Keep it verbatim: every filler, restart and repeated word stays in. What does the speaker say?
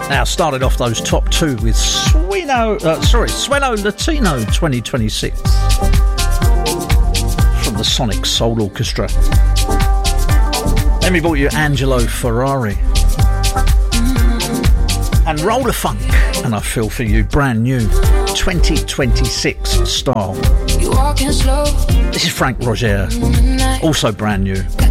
Now, started off those top two with Sueno, uh, sorry, Sueno Latino twenty twenty-six from the Sonic Soul Orchestra. Then we brought you Angelo Ferrari and Roller Funk, and I Feel For You, brand new twenty twenty-six style. This is Frank Roger, also brand new.